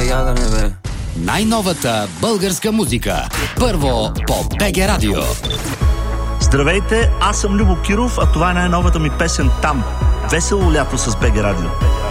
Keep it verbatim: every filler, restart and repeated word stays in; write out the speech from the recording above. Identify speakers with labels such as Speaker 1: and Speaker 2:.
Speaker 1: ядене, бе.
Speaker 2: Най-новата българска музика. Първо по БГ Радио.
Speaker 3: Здравейте, аз съм Любо Киров, а това е най-новата ми песен "Там". Весело лято с БГ Радио.